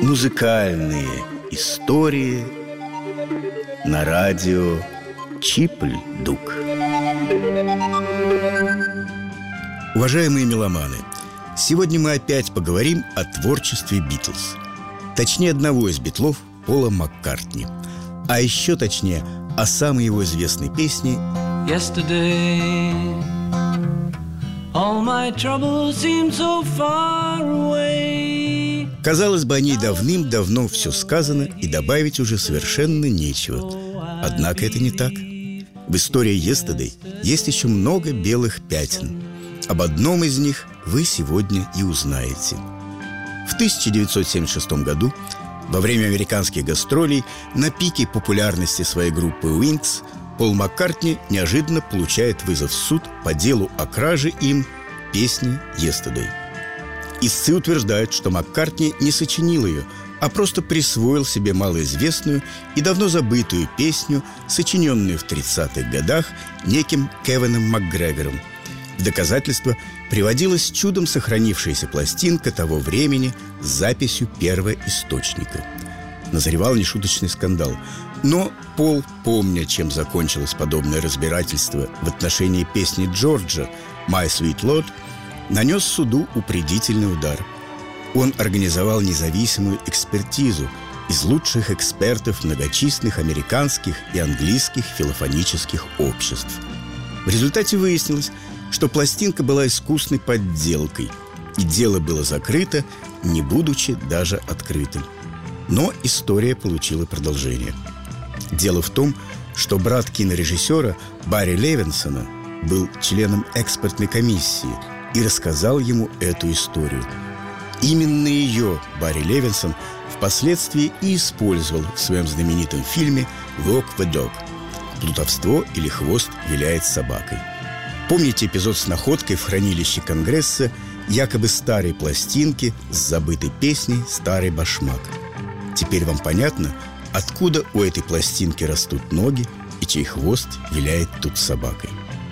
Музыкальные истории на радио Чипль-Дук. Уважаемые меломаны, сегодня мы опять поговорим о творчестве Битлз. Точнее, одного из битлов, Пола Маккартни. А еще точнее, о самой его известной песне Yesterday, all my troubles seem so far away. Казалось бы, о ней давным-давно все сказано, и добавить уже совершенно нечего. Однако это не так. В истории Yesterday есть еще много белых пятен. Об одном из них вы сегодня и узнаете. В 1976 году, во время американских гастролей, на пике популярности своей группы Wings, Пол Маккартни неожиданно получает вызов в суд по делу о краже им песни Yesterday. Истцы утверждают, что Маккартни не сочинил ее, а просто присвоил себе малоизвестную и давно забытую песню, сочиненную в 30-х годах неким Кевином Макгрегором. В доказательство приводилась чудом сохранившаяся пластинка того времени с записью первоисточника. Назревал нешуточный скандал. Но Пол, помня, чем закончилось подобное разбирательство в отношении песни Джорджа «My Sweet Lord», нанес суду упредительный удар. Он организовал независимую экспертизу из лучших экспертов многочисленных американских и английских филофонических обществ. В результате выяснилось, что пластинка была искусной подделкой, и дело было закрыто, не будучи даже открытым. Но история получила продолжение. Дело в том, что брат кинорежиссера Барри Левинсона был членом экспертной комиссии и рассказал ему эту историю. Именно ее Барри Левинсон впоследствии и использовал в своем знаменитом фильме «Walk the Dog» «Плутовство или хвост виляет собакой». Помните эпизод с находкой в хранилище Конгресса якобы старой пластинки с забытой песней «Старый башмак»? Теперь вам понятно, откуда у этой пластинки растут ноги и чей хвост виляет тут собакой.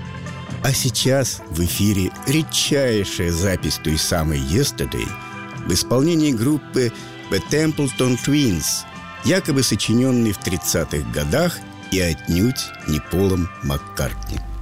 А сейчас в эфире редчайшая запись той самой Yesterday в исполнении группы The Templeton Twins, якобы сочиненной в 30-х годах и отнюдь не Полом Маккартни.